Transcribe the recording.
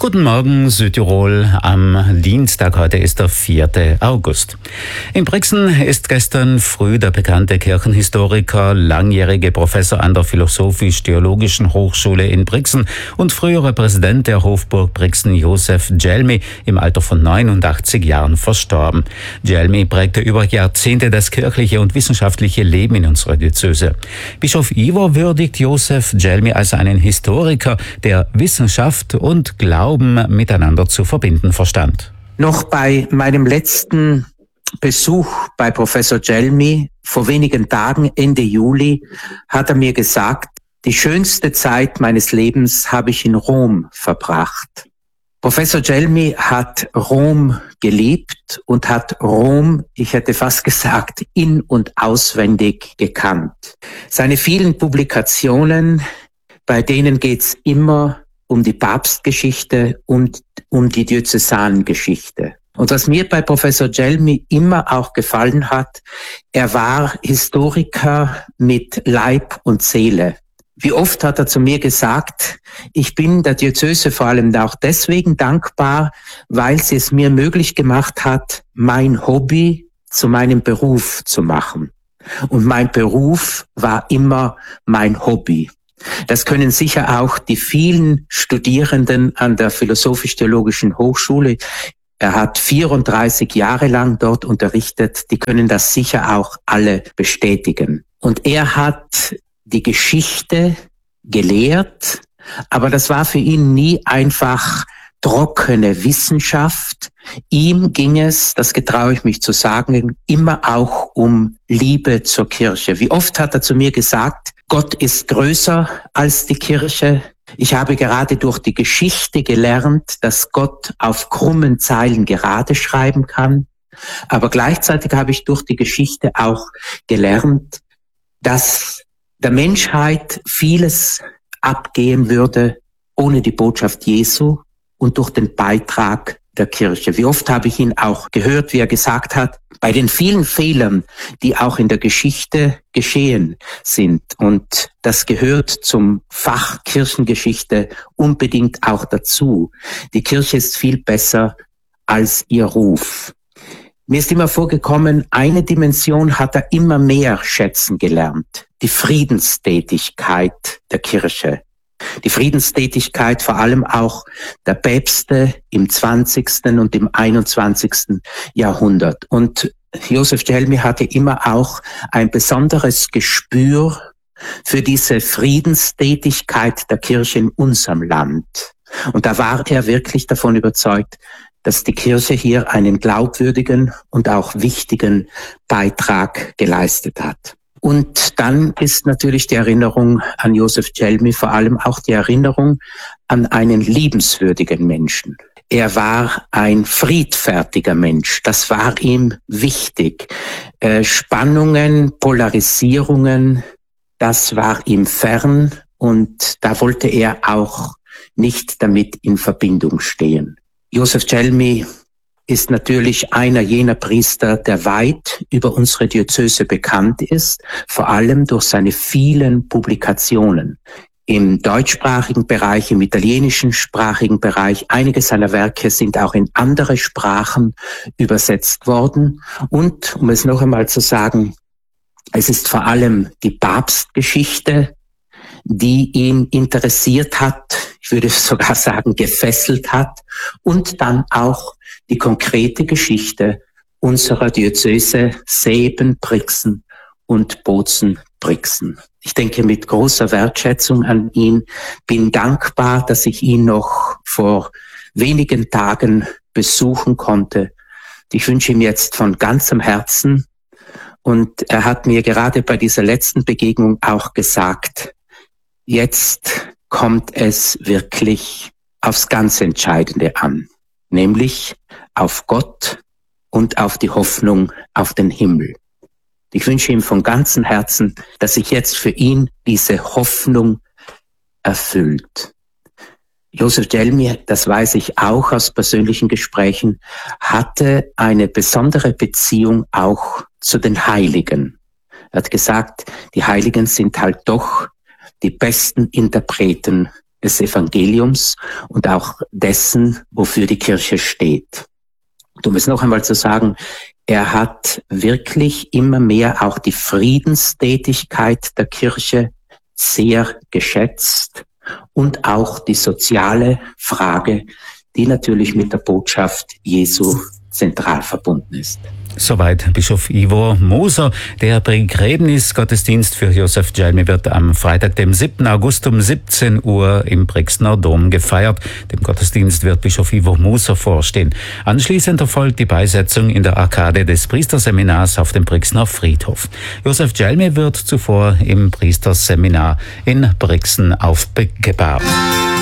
Guten Morgen, Südtirol. Am Dienstag, heute ist der 4. August. In Brixen ist gestern früh der bekannte Kirchenhistoriker, langjährige Professor an der Philosophisch-Theologischen Hochschule in Brixen und frühere Präsident der Hofburg Brixen, Josef Djelmi, im Alter von 89 Jahren verstorben. Djelmi prägte über Jahrzehnte das kirchliche und wissenschaftliche Leben in unserer Diözese. Bischof Ivo würdigt Josef Djelmi als einen Historiker, der Wissenschaft und Glauben miteinander zu verbinden verstand. Noch bei meinem letzten Besuch bei Professor Djelmi vor wenigen Tagen, Ende Juli, hat er mir gesagt, die schönste Zeit meines Lebens habe ich in Rom verbracht. Professor Djelmi hat Rom geliebt und hat Rom, ich hätte fast gesagt, in- und auswendig gekannt. Seine vielen Publikationen, bei denen geht's immer um die Papstgeschichte und um die Diözesangeschichte. Und was mir bei Professor Djelmi immer auch gefallen hat, er war Historiker mit Leib und Seele. Wie oft hat er zu mir gesagt, ich bin der Diözese vor allem auch deswegen dankbar, weil sie es mir möglich gemacht hat, mein Hobby zu meinem Beruf zu machen. Und mein Beruf war immer mein Hobby. Das können sicher auch die vielen Studierenden an der Philosophisch-Theologischen Hochschule, er hat 34 Jahre lang dort unterrichtet, die können das sicher auch alle bestätigen. Und er hat die Geschichte gelehrt, aber das war für ihn nie einfach trockene Wissenschaft. Ihm ging es, das getraue ich mich zu sagen, immer auch um Liebe zur Kirche. Wie oft hat er zu mir gesagt, Gott ist größer als die Kirche. Ich habe gerade durch die Geschichte gelernt, dass Gott auf krummen Zeilen gerade schreiben kann. Aber gleichzeitig habe ich durch die Geschichte auch gelernt, dass der Menschheit vieles abgehen würde ohne die Botschaft Jesu und durch den Beitrag der Kirche. Wie oft habe ich ihn auch gehört, wie er gesagt hat, bei den vielen Fehlern, die auch in der Geschichte geschehen sind, und das gehört zum Fach Kirchengeschichte unbedingt auch dazu. Die Kirche ist viel besser als ihr Ruf. Mir ist immer vorgekommen, eine Dimension hat er immer mehr schätzen gelernt, die Friedenstätigkeit der Kirche. Die Friedenstätigkeit vor allem auch der Päpste im 20. und im 21. Jahrhundert. Und Josef Djelmi hatte immer auch ein besonderes Gespür für diese Friedenstätigkeit der Kirche in unserem Land. Und da war er wirklich davon überzeugt, dass die Kirche hier einen glaubwürdigen und auch wichtigen Beitrag geleistet hat. Und dann ist natürlich die Erinnerung an Josef Djelmi vor allem auch die Erinnerung an einen liebenswürdigen Menschen. Er war ein friedfertiger Mensch, das war ihm wichtig. Spannungen, Polarisierungen, das war ihm fern und da wollte er auch nicht damit in Verbindung stehen. Josef Djelmi ist natürlich einer jener Priester, der weit über unsere Diözese bekannt ist, vor allem durch seine vielen Publikationen im deutschsprachigen Bereich, im italienischsprachigen Bereich. Einige seiner Werke sind auch in andere Sprachen übersetzt worden. Und, um es noch einmal zu sagen, es ist vor allem die Papstgeschichte, die ihn interessiert hat, ich würde sogar sagen gefesselt hat, und dann auch die konkrete Geschichte unserer Diözese Seeben, Brixen und Bozen-Brixen. Ich denke mit großer Wertschätzung an ihn, bin dankbar, dass ich ihn noch vor wenigen Tagen besuchen konnte. Ich wünsche ihm jetzt von ganzem Herzen, und er hat mir gerade bei dieser letzten Begegnung auch gesagt, jetzt kommt es wirklich aufs ganz Entscheidende an, nämlich auf Gott und auf die Hoffnung auf den Himmel. Ich wünsche ihm von ganzem Herzen, dass sich jetzt für ihn diese Hoffnung erfüllt. Josef Djelmi, das weiß ich auch aus persönlichen Gesprächen, hatte eine besondere Beziehung auch zu den Heiligen. Er hat gesagt, die Heiligen sind halt doch die besten Interpreten des Evangeliums und auch dessen, wofür die Kirche steht. Um es noch einmal zu sagen, er hat wirklich immer mehr auch die Friedenstätigkeit der Kirche sehr geschätzt und auch die soziale Frage, die natürlich mit der Botschaft Jesu zentral verbunden ist. Soweit Bischof Ivo Moser. Der Begräbnisgottesdienst für Joseph Gelmi wird am Freitag, dem 7. August um 17 Uhr im Brixner Dom gefeiert. Dem Gottesdienst wird Bischof Ivo Moser vorstehen. Anschließend erfolgt die Beisetzung in der Arkade des Priesterseminars auf dem Brixner Friedhof. Joseph Gelmi wird zuvor im Priesterseminar in Brixen aufbewahrt.